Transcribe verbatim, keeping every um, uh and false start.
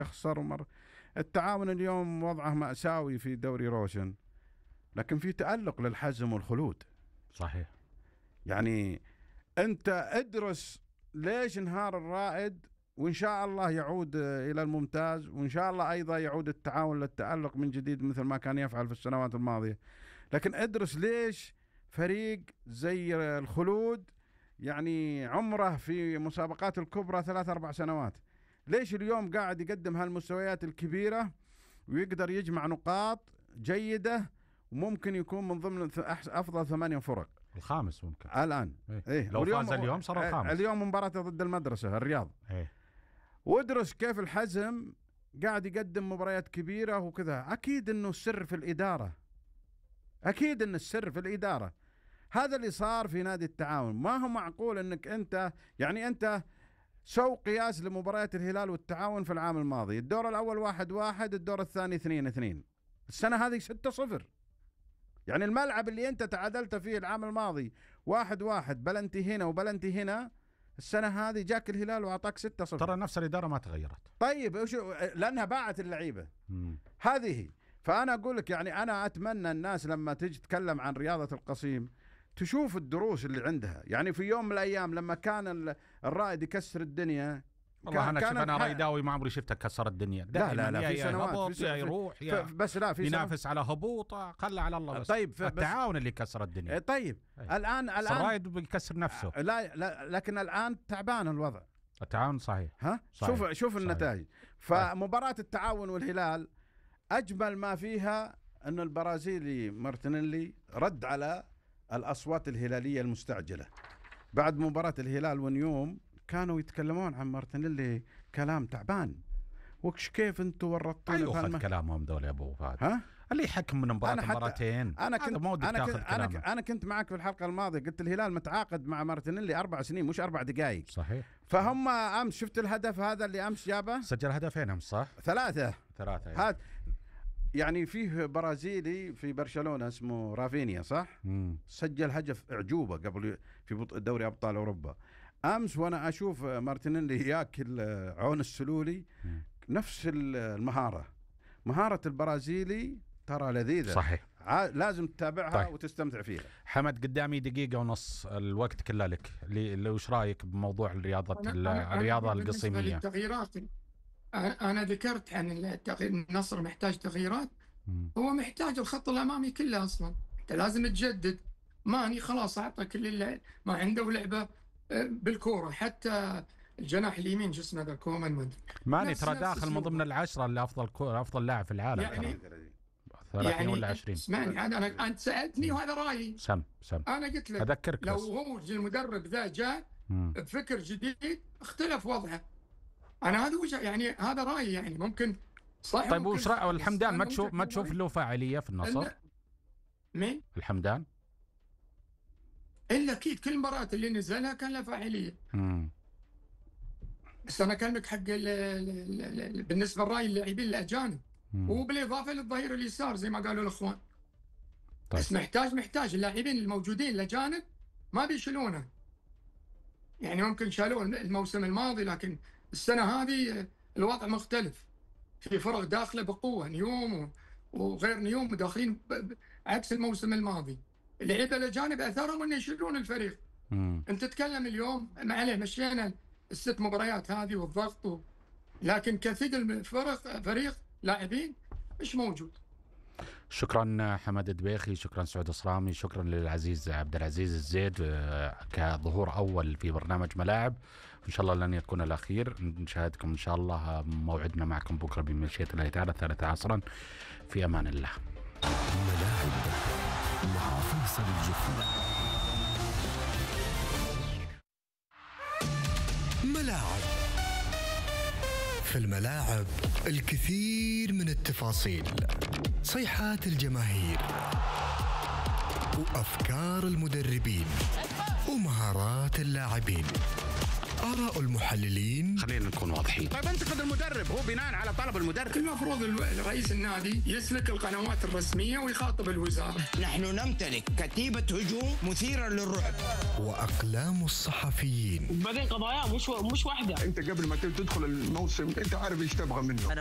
يخسر ومر. التعاون اليوم وضعه مأساوي في دوري روشن، لكن في تألق للحزم والخلود. صحيح. يعني أنت ادرس ليش انهار الرائد، وإن شاء الله يعود إلى الممتاز، وإن شاء الله أيضا يعود التعاون للتألق من جديد مثل ما كان يفعل في السنوات الماضية. لكن ادرس ليش فريق زي الخلود يعني عمره في مسابقات الكبرى ثلاث أربع سنوات، ليش اليوم قاعد يقدم هالمستويات الكبيرة ويقدر يجمع نقاط جيدة وممكن يكون من ضمن أفضل ثمانية فرق، الخامس ممكن الآن. إيه. إيه. لو فاز اليوم صار الخامس. اليوم مباراته ضد المدرسة الرياض. إيه. وادرس كيف الحزم قاعد يقدم مباريات كبيرة وكذا. أكيد أنه السر في الإدارة، أكيد أن السر في الإدارة. هذا اللي صار في نادي التعاون. ما هو معقول أنك أنت يعني أنت سو قياس لمباريات الهلال والتعاون في العام الماضي، الدور الأول واحد واحد، الدور الثاني اثنين اثنين، السنة هذه ستة صفر. يعني الملعب اللي أنت تعادلت فيه العام الماضي واحد واحد بلنتي هنا وبلنتي هنا، السنة هذه جاك الهلال وأعطاك ستة صفر. ترى نفس الإدارة ما تغيرت. طيب لأنها باعت اللعيبة هذه. فأنا أقول لك يعني أنا أتمنى الناس لما تيجي تتكلم عن رياضة القصيم تشوف الدروس اللي عندها. يعني في يوم من الأيام لما كان الرائد يكسر الدنيا، والله أنا شوف أنا رايداوي ما عمري شفته كسر الدنيا. لا لا لا في سنوات في يروح يا بس لا في ينافس على هبوط، خلى على الله بس. طيب التعاون اللي كسر الدنيا. طيب أي. الآن الآن الرايد بيكسر نفسه. لا لا لكن الآن تعبان الوضع. التعاون صحيح. ها صحيح. شوف شوف النتائج. فمباراة التعاون والهلال أجمل ما فيها أن البرازيلي مارتينيلي رد على الأصوات الهلالية المستعجلة. بعد مباراة الهلال ونيوم كانوا يتكلمون عن مارتينيلي كلام تعبان، وكش كيف انتم ورطتونا. ايوه خذ كلامهم دول يا ابو فهد. ها اللي يحكم من مباراة مرتين. انا كنت انا كنت انا, أنا كنت معك في الحلقة الماضية، قلت الهلال متعاقد مع مارتينيلي اربع سنين مش اربع دقائق. صحيح. فهم امس شفت الهدف هذا اللي امس جابه، سجل هدفين امس صح؟ ثلاثة ثلاثة هذا يعني فيه برازيلي في برشلونة اسمه رافينيا صح؟ مم. سجل هدف اعجوبة قبل في دوري ابطال اوروبا. امس وانا اشوف مارتينيلي ياكل عون السلولي مم. نفس المهارة، مهارة البرازيلي ترى لذيذة. صحيح. لازم تتابعها. طيب. وتستمتع فيها. حمد قدامي دقيقة ونص، الوقت كله لك. اللي وش رايك بموضوع الرياضة الرياضة القصيمية؟ التغييرات أنا ذكرت عن التغيير، النصر محتاج تغييرات. مم. هو محتاج الخط الأمامي كله أصلا. أنت لازم تجدد. ماني خلاص أعطى كل اللي ما عنده لعبة بالكورة، حتى الجناح اليمين شو اسمه ذا كومان مد. ماني ترى داخل من ضمن العشرة اللي أفضل كورة أفضل لاعب في العالم. يعني ثلاثين يعني ولا عشرين. اسمعني أنا أنت سألتني وهذا رأيي. سم سم. أنا قلت لك أذكرك لو هو المدرب ذا جاء بفكر جديد اختلف وضعه. أنا هذا وجه يعني هذا رأيي يعني ممكن صح. طيب وش رأي الحمدان؟ ما تشوف ما تشوف له فاعلية في النصر؟ مين؟ الحمدان. إلا أكيد كل مباراة اللي نزلها كان له فاعلية. امم بس أنا أكلمك حق ال ال ال بالنسبة لرأي اللاعبين الأجانب، وبالإضافة للظهير اليسار زي ما قالوا الأخوان. طيب. بس محتاج محتاج اللاعبين الموجودين الأجانب ما بيشيلونه. يعني ممكن شالوه الموسم الماضي، لكن السنة هذه الوضع مختلف. في فرق داخله بقوة، نيوم وغير نيوم داخلين عكس الموسم الماضي. اللعيبه الاجانب اثرهم انه يشيلون الفريق. مم. انت تتكلم اليوم ما عليه مشينا الست مباريات هذه والضغط و... لكن كثير فرق فريق لاعبين مش موجود. شكرا حمد الدبيخي، شكرا سعود الصرامي، شكرا للعزيز عبد العزيز الزيد كظهور اول في برنامج ملاعب، ان شاء الله لن يكون الاخير. نشاهدكم ان شاء الله، موعدنا معكم بكره بمشيئه الله تعالى الثالثة عصرا. في امان الله. ملاعب مع فيصل الجفري. ملاعب. في الملاعب الكثير من التفاصيل، صيحات الجماهير وأفكار المدربين ومهارات اللاعبين، آراء المحللين. خلينا نكون واضحين. طيب انتقد المدرب، هو بناء على طلب المدرب. المفروض رئيس النادي يسلك القنوات الرسمية ويخاطب الوزارة. نحن نمتلك كتيبة هجوم مثيرة للرعب. وأقلام الصحفيين. بعدين قضايا مش مش واحدة. انت قبل ما تدخل الموسم انت عارف ايش تبغى منه.